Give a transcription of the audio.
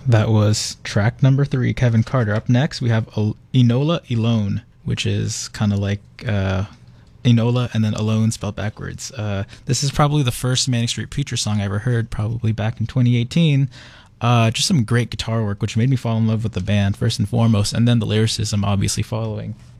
That was track number 3, Kevin Carter. Up next, we have Enola Alone, which is kind of like Enola and then Alone spelled backwards. This is probably the first Manic Street Preacher song I ever heard, probably back in 2018. Just some great guitar work, which made me fall in love with the band, first and foremost, and then the lyricism obviously following.